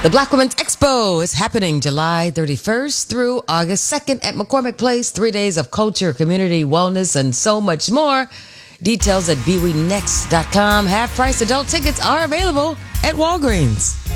The Black Women's Expo is happening July 31st through August 2nd at McCormick Place. 3 days of culture, community, wellness, and so much more. Details at BWeNext.com. Half-price adult tickets are available at Walgreens.